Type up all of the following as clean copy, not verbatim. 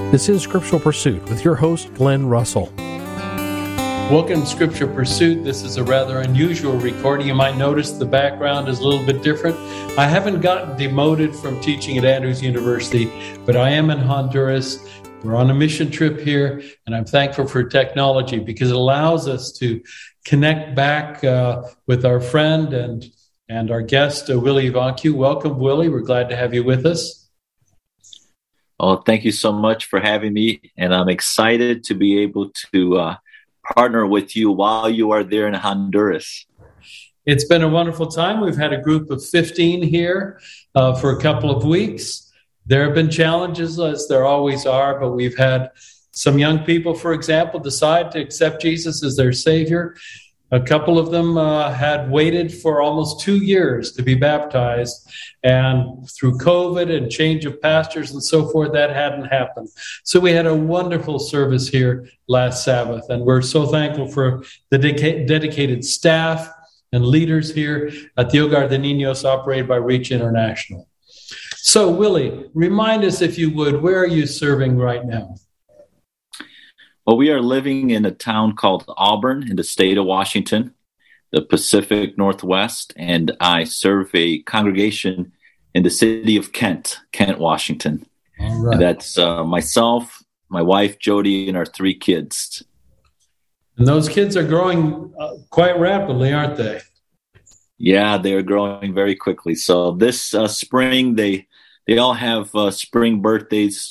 This is Scriptural Pursuit with your host, Glenn Russell. Welcome to Scriptural Pursuit. This is a rather unusual recording. You might notice the background is a little bit different. I haven't gotten demoted from teaching at Andrews University, but I am in Honduras. We're on a mission trip here, and I'm thankful for technology because it allows us to connect back with our friend and our guest, Willie Voncu. Welcome, Willie. We're glad to have you with us. Oh, thank you so much for having me, and I'm excited to be able to partner with you while you are there in Honduras. It's been a wonderful time. We've had a group of 15 here for a couple of weeks. There have been challenges, as there always are, but we've had some young people, for example, decide to accept Jesus as their Savior. A couple of them had waited for almost 2 years to be baptized, and through COVID and change of pastors and so forth, that hadn't happened. So we had a wonderful service here last Sabbath, and we're so thankful for the dedicated staff and leaders here at the Hogar de Niños operated by Reach International. So, Willie, remind us, if you would, where are you serving right now? Well, we are living in a town called Auburn in the state of Washington, the Pacific Northwest, and I serve a congregation in the city of Kent, Washington. All right. And that's myself, my wife, Jody, and our 3 kids. And those kids are growing quite rapidly, aren't they? Yeah, they are growing very quickly. So this spring, they all have spring birthdays.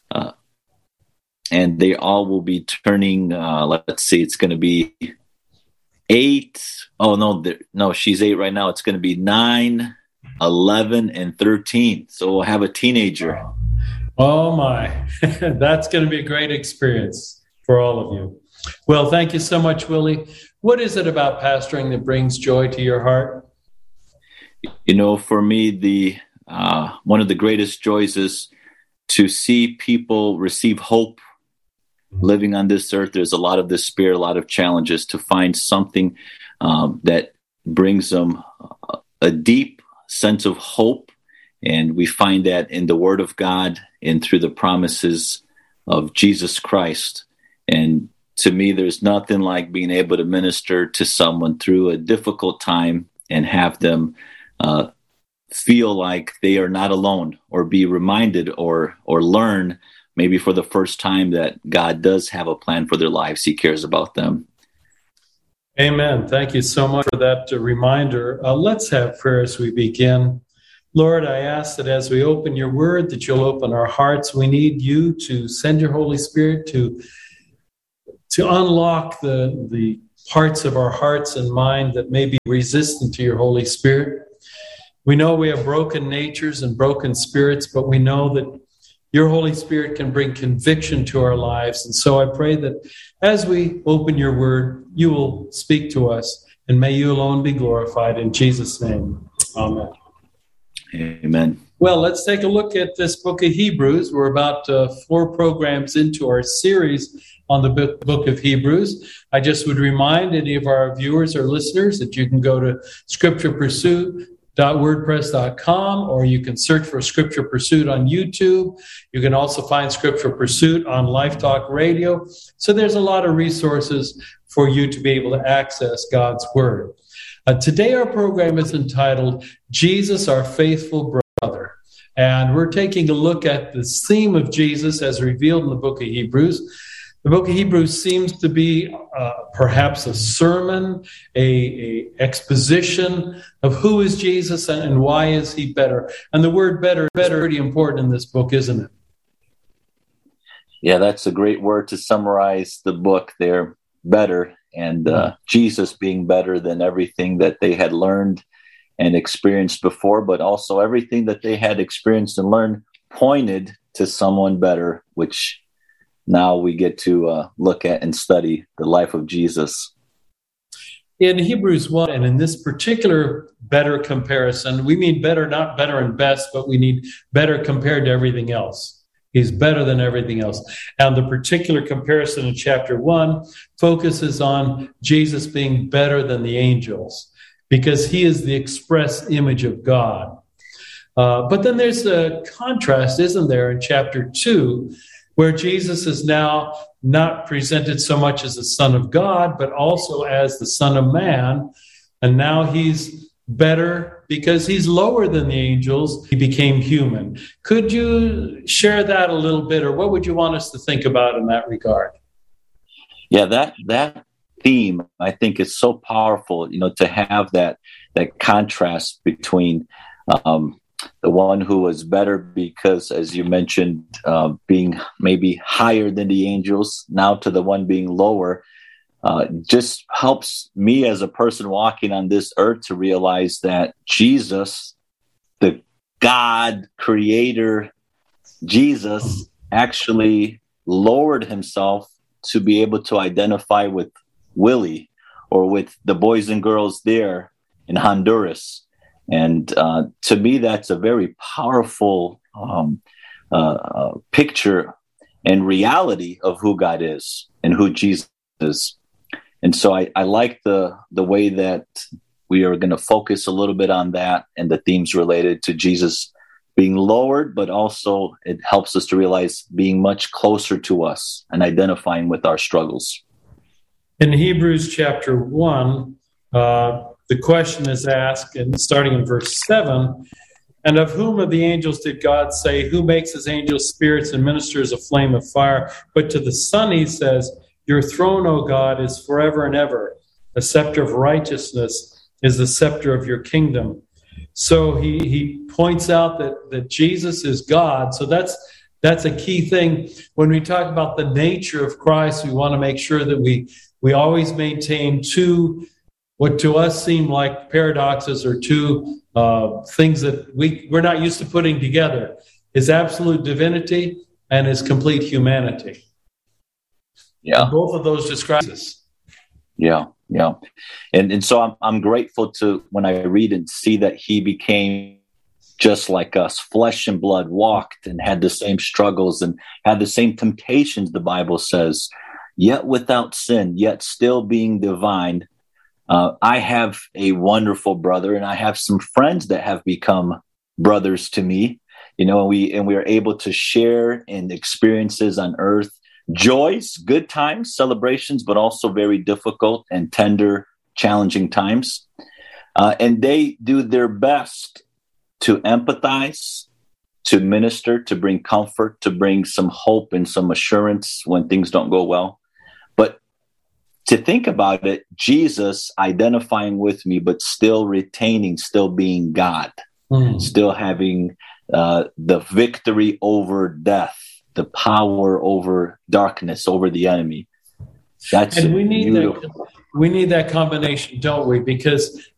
And they all will be turning, let's see, it's going to be 8. Oh, no, she's 8 right now. It's going to be 9, 11, and 13. So we'll have a teenager. Oh, my. That's going to be a great experience for all of you. Well, thank you so much, Willie. What is it about pastoring that brings joy to your heart? You know, for me, one of the greatest joys is to see people receive hope. Living on this earth, there's a lot of despair, a lot of challenges. To find something that brings them a deep sense of hope, and we find that in the Word of God and through the promises of Jesus Christ. And to me, there's nothing like being able to minister to someone through a difficult time and have them feel like they are not alone, or be reminded or learn maybe for the first time that God does have a plan for their lives. He cares about them. Amen. Thank you so much for that reminder. Let's have prayer as we begin. Lord, I ask that as we open your word, that you'll open our hearts. We need you to send your Holy Spirit to unlock the parts of our hearts and mind that may be resistant to your Holy Spirit. We know we have broken natures and broken spirits, but we know that your Holy Spirit can bring conviction to our lives. And so I pray that as we open your word, you will speak to us, and may you alone be glorified. In Jesus' name, amen. Amen. Well, let's take a look at this book of Hebrews. We're about 4 programs into our series on the book of Hebrews. I just would remind any of our viewers or listeners that you can go to scripturepursuit.wordpress.com, or you can search for Scripture Pursuit on YouTube. You can also find Scripture Pursuit on Life Talk Radio. So there's a lot of resources for you to be able to access God's Word. Today our program is entitled Jesus, Our Faithful Brother. And we're taking a look at this theme of Jesus as revealed in the book of Hebrews. The book of Hebrews seems to be perhaps a sermon, a exposition of who is Jesus and why is he better. And the word better is pretty important in this book, isn't it? Yeah, that's a great word to summarize the book there, better, and Jesus being better than everything that they had learned and experienced before, but also everything that they had experienced and learned pointed to someone better, which now we get to look at and study the life of Jesus. In Hebrews 1, and in this particular better comparison, we mean better, not better and best, but we need better compared to everything else. He's better than everything else. And the particular comparison in chapter 1 focuses on Jesus being better than the angels because he is the express image of God. But then there's a contrast, isn't there, in chapter 2, where Jesus is now not presented so much as the Son of God, but also as the Son of Man. And now he's better because he's lower than the angels. He became human. Could you share that a little bit, or what would you want us to think about in that regard? Yeah, that theme, I think, is so powerful, to have that contrast between the one who was better because, as you mentioned, being maybe higher than the angels, now to the one being lower, just helps me as a person walking on this earth to realize that Jesus, the God creator, Jesus actually lowered himself to be able to identify with Willie or with the boys and girls there in Honduras. And to me, that's a very powerful picture and reality of who God is and who Jesus is. And so I like the way that we are going to focus a little bit on that and the themes related to Jesus being lowered, but also it helps us to realize being much closer to us and identifying with our struggles. In Hebrews chapter 1, the question is asked, and starting in verse 7, and of whom of the angels did God say, who makes his angels spirits and ministers a flame of fire? But to the Son he says, your throne, O God, is forever and ever. The scepter of righteousness is the scepter of your kingdom. So he points out that Jesus is God. So that's a key thing. When we talk about the nature of Christ, we want to make sure that we always maintain two, what to us seem like paradoxes or two things that we're not used to putting together: his absolute divinity and his complete humanity. Yeah, and both of those describe us. Yeah. And so I'm grateful to, when I read and see that he became just like us, flesh and blood, walked and had the same struggles and had the same temptations, the Bible says, yet without sin, yet still being divine. I have a wonderful brother, and I have some friends that have become brothers to me, and we are able to share in experiences on earth, joys, good times, celebrations, but also very difficult and tender, challenging times. And they do their best to empathize, to minister, to bring comfort, to bring some hope and some assurance when things don't go well. But to think about it, Jesus identifying with me, but still retaining, still being God, still having the victory over death, the power over darkness, over the enemy. That's and we need beautiful. we need that combination, don't we? Because